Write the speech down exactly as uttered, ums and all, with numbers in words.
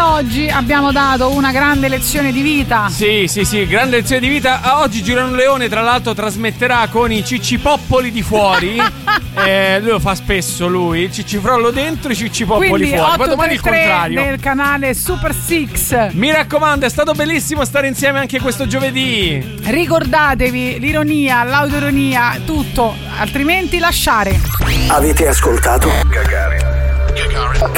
oggi abbiamo dato una grande lezione di vita. Sì, sì, sì, grande lezione di vita. Oggi Girano Leone, tra l'altro, trasmetterà con i ciccipoppoli di fuori. eh, lui lo fa spesso, lui. Il ciccifrollo dentro, i ciccipoppoli Quindi fuori. Poi domani il contrario. Nel canale Super Six. Mi raccomando, è stato bellissimo stare insieme anche questo giovedì. Ricordatevi l'ironia, l'autoironia, tutto, altrimenti lasciare. Avete ascoltato Gagarin. Gagarin.